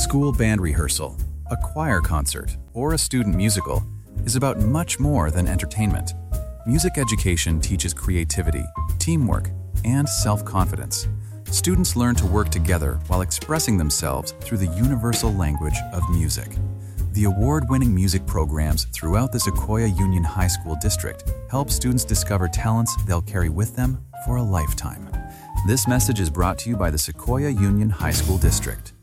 school band rehearsal, a choir concert, or a student musical is about much more than entertainment. Music education teaches creativity, teamwork, and self-confidence. Students learn to work together while expressing themselves through the universal language of music. The award-winning music programs throughout the Sequoia Union High School District help students discover talents they'll carry with them for a lifetime. This message is brought to you by the Sequoia Union High School District.